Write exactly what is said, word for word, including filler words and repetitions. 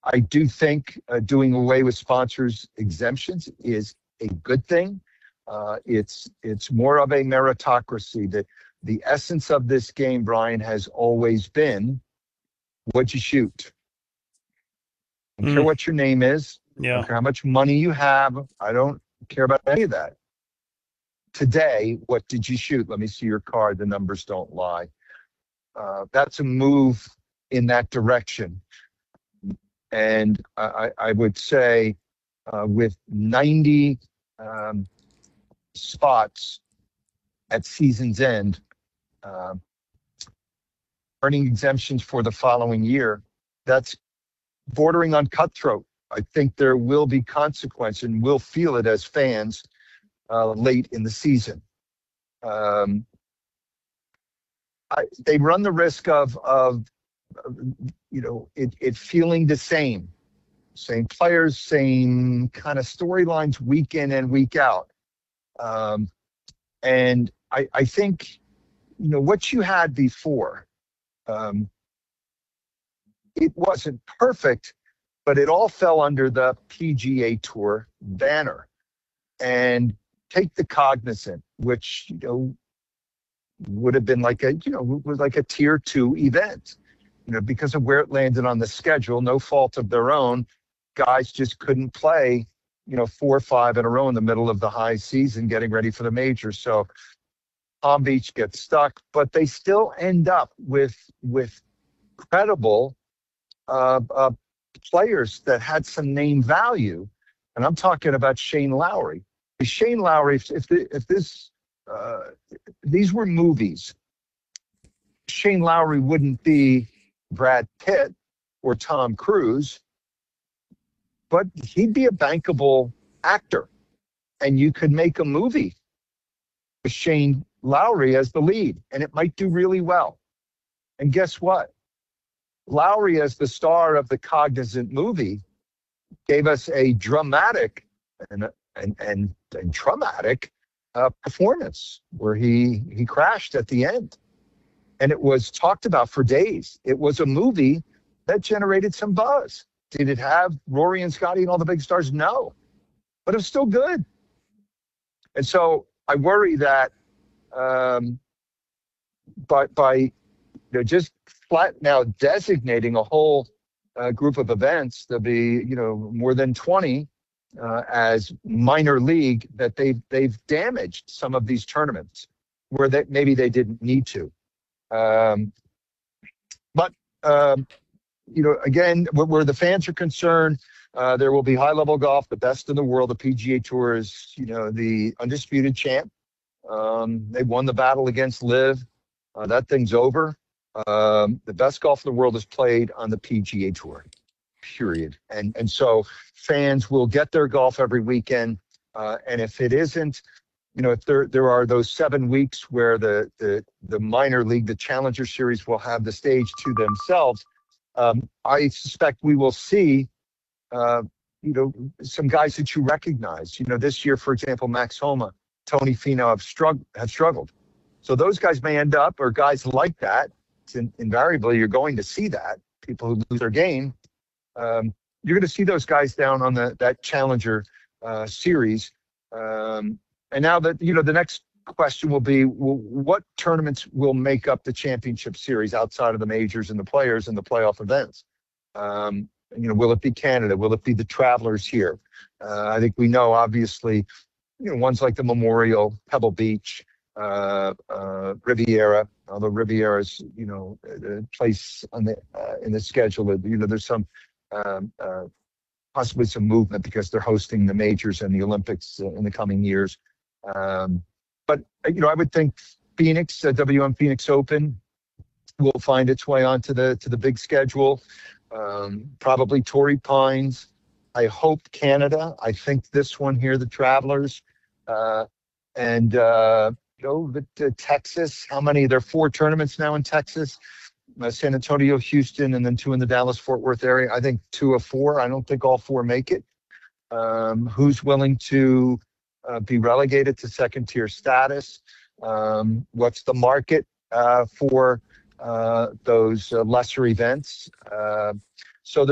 I do think uh, doing away with sponsors exemptions is a good thing. Uh, it's it's more of a meritocracy. The the essence of this game, Brian, has always been what'd you shoot. I don't Mm. care what your name is. I Yeah. don't care how much money you have. I don't care about any of that. Today, what did you shoot? Let me see your card. The numbers don't lie. Uh, that's a move in that direction. And I, I would say uh, with ninety um, spots at season's end, uh, earning exemptions for the following year, that's bordering on cutthroat. I think there will be consequence, and we'll feel it as fans uh, late in the season. Um, I, they run the risk of, of, of you know, it, it feeling the same. Same players, same kind of storylines week in and week out. Um, and I, I think, you know, what you had before, um, it wasn't perfect, but it all fell under the P G A Tour banner. And take the Cognizant, which, you know, would have been like a, you know, was like a tier two event, you know, because of where it landed on the schedule, no fault of their own. Guys just couldn't play, you know, four or five in a row in the middle of the high season getting ready for the majors. So Palm Beach gets stuck, but they still end up with with credible uh, uh, players that had some name value. And I'm talking about Shane Lowry. Shane Lowry, if, if, the, if this uh, these were movies, Shane Lowry wouldn't be Brad Pitt or Tom Cruise, but he'd be a bankable actor, and you could make a movie with Shane Lowry as the lead, and it might do really well. And guess what? Lowry, as the star of the Cognizant movie, gave us a dramatic and and and, and traumatic uh, performance where he he crashed at the end, and it was talked about for days. It was a movie that generated some buzz. Did it have Rory and Scotty and all the big stars? No, but it was still good. And so I worry that um, by, by you know, just flat now designating a whole uh, group of events, there'll be, you know, more than twenty uh, as minor league, that they've, they've damaged some of these tournaments where they, maybe they didn't need to. Um, but um, you know, again, where the fans are concerned, uh, there will be high-level golf, the best in the world. The P G A Tour is, you know, the undisputed champ. Um, they won the battle against Liv. Uh, that thing's over. Um, the best golf in the world is played on the P G A Tour, period. And and so fans will get their golf every weekend. Uh, and if it isn't, you know, if there there are those seven weeks where the the the minor league, the Challenger Series, will have the stage to themselves. Um, I suspect we will see, uh, you know, some guys that you recognize. You know, this year, for example, Max Homa, Tony Finau have, strugg- have struggled. So those guys may end up, or guys like that. In, invariably, you're going to see that. People who lose their game, um, you're going to see those guys down on the that Challenger uh, Series. Um, and now that, you know, the next question will be, well, what tournaments will make up the championship series outside of the majors and the players and the playoff events? Um, you know, will it be Canada? Will it be the Travelers here? Uh, I think we know, obviously, you know, ones like the Memorial, Pebble Beach, uh, uh, Riviera, although Riviera's, you know, a place on the uh, in the schedule, you know, there's some um, uh, possibly some movement because they're hosting the majors and the Olympics uh, in the coming years. Um, But, you know, I would think Phoenix, uh, W M Phoenix Open, will find its way onto the to the big schedule. Um, probably Torrey Pines. I hope Canada. I think this one here, the Travelers. Uh, and, uh, you know, the, the Texas. How many? There are four tournaments now in Texas. Uh, San Antonio, Houston, and then two in the Dallas-Fort Worth area. I think two of four. I don't think all four make it. Um, who's willing to Uh, be relegated to second tier status? Um, what's the market uh, for uh, those uh, lesser events? Uh,